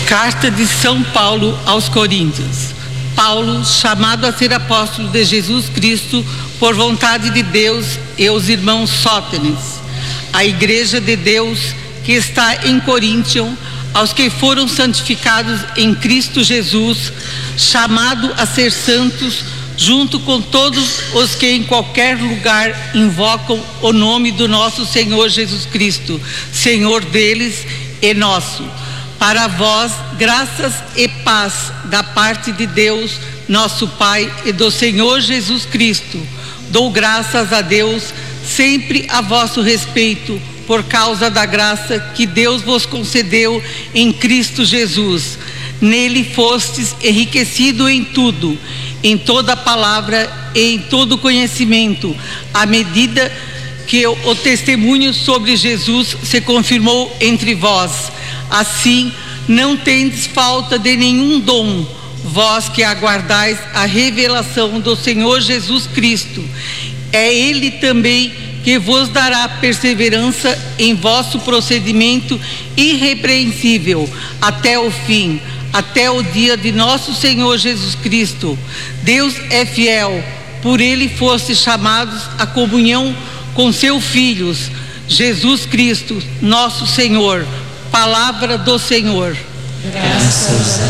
Carta de São Paulo aos Coríntios. Paulo, chamado a ser apóstolo de Jesus Cristo por vontade de Deus, e os irmãos Sótenes, a igreja de Deus que está em Coríntio, aos que foram santificados em Cristo Jesus, chamado a ser santos, junto com todos os que em qualquer lugar invocam o nome do nosso Senhor Jesus Cristo, Senhor deles e nosso. Para vós, graças e paz da parte de Deus, nosso Pai, e do Senhor Jesus Cristo. Dou graças a Deus sempre a vosso respeito, por causa da graça que Deus vos concedeu em Cristo Jesus. Nele fostes enriquecido em tudo, em toda palavra e em todo conhecimento, à medida que o testemunho sobre Jesus se confirmou entre vós. Assim, não tendes falta de nenhum dom, vós que aguardais a revelação do Senhor Jesus Cristo. É Ele também que vos dará perseverança em vosso procedimento irrepreensível até o fim, até o dia de nosso Senhor Jesus Cristo. Deus é fiel, por Ele fostes chamados à comunhão com seus filhos, Jesus Cristo, nosso Senhor. Palavra do Senhor. Graças a